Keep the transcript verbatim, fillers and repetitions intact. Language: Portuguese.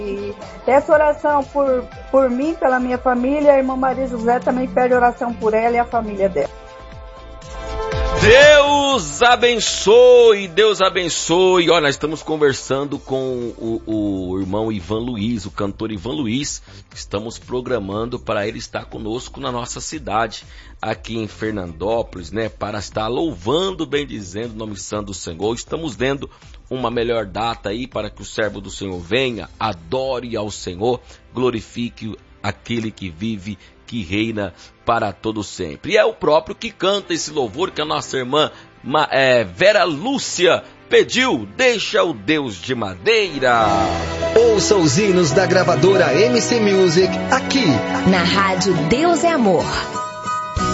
E essa oração por, por mim, pela minha família, a irmã Maria José também pede oração por ela e a família dela. Deus abençoe, Deus abençoe. Olha, nós estamos conversando com o, o irmão Ivan Luiz, o cantor Ivan Luiz. Estamos programando para ele estar conosco na nossa cidade, aqui em Fernandópolis, né? Para estar louvando, bendizendo o nome santo do Senhor. Estamos vendo uma melhor data aí para que o servo do Senhor venha, adore ao Senhor, glorifique aquele que vive, que reina para todo sempre. E é o próprio que canta esse louvor que a nossa irmã é, Vera Lúcia pediu. Deixa o Deus de madeira. Ouça os hinos da gravadora M C Music aqui na rádio Deus é Amor.